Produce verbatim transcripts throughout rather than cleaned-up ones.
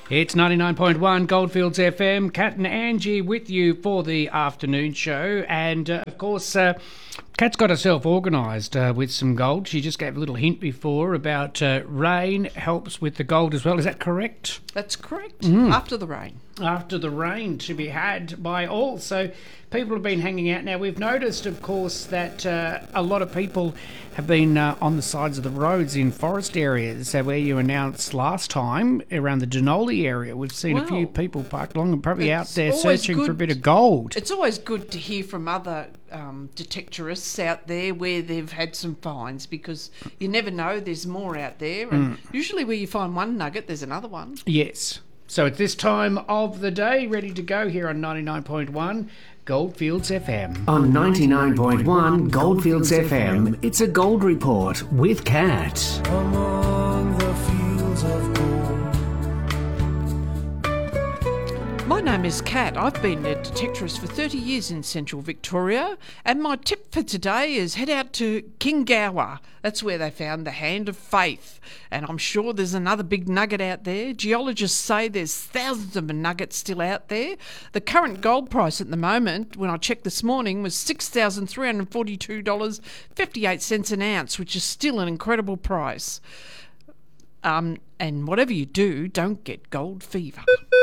It's ninety-nine point one Goldfields F M. Kat and Angie with you for the afternoon show. And, uh, of course, uh, Kat's got herself organised uh, with some gold. She just gave a little hint before about uh, rain helps with the gold as well. Is that correct? That's correct. Mm. After the rain. After the rain to be had by all. So people have been hanging out. Now, we've noticed, of course, that uh, a lot of people have been uh, on the sides of the roads in forest areas uh, where you announced last time around the Denali area. We've seen well, a few people parked along and probably out there searching good. for a bit of gold. It's always good to hear from other um, detectorists out there where they've had some finds, because you never know, there's more out there. And mm. usually where you find one nugget, there's another one. Yes. So at this time of the day, ready to go here on ninety-nine point one Goldfields F M. On ninety-nine point one Goldfields F M, it's a gold report with Kat. Among the fields of gold. My name is Kat. I've been a detectorist for thirty years in central Victoria, and my tip for today is head out to Kingawa. That's where they found the Hand of Faith, and I'm sure there's another big nugget out there. Geologists say there's thousands of nuggets still out there. The current gold price at the moment, when I checked this morning, was six thousand three hundred forty-two dollars and fifty-eight cents an ounce, which is still an incredible price. Um, and whatever you do, don't get gold fever.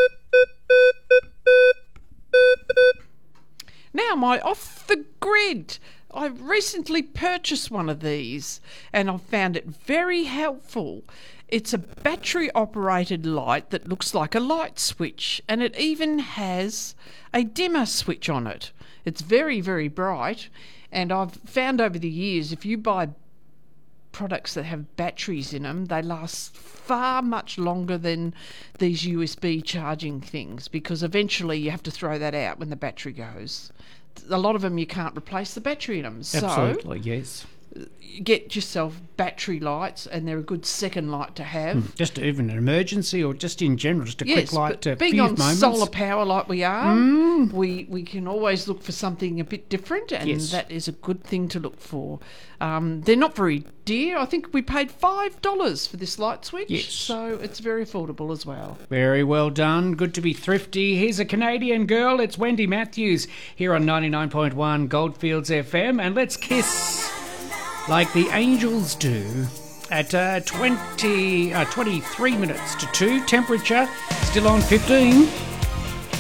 Now, my off the grid. I recently purchased one of these and I found it very helpful. It's a battery operated light that looks like a light switch, and it even has a dimmer switch on it. It's very, very bright, and I've found over the years if you buy products that have batteries in them, they last far much longer than these U S B charging things, because eventually you have to throw that out when the battery goes. A lot of them you can't replace the battery in them. Absolutely, so yes. Get yourself battery lights, and they're a good second light to have. Mm, just even an emergency, or just in general, just a yes, quick light but to being few on moments. Solar power like we are, mm. we we can always look for something a bit different, and yes. that is a good thing to look for. Um, they're not very dear. I think we paid five dollars for this light switch, yes. so it's very affordable as well. Very well done. Good to be thrifty. Here's a Canadian girl. It's Wendy Matthews here on ninety-nine point one Goldfields F M, and let's kiss like the angels do at uh, twenty, uh, twenty-three minutes to two. Temperature still on fifteen.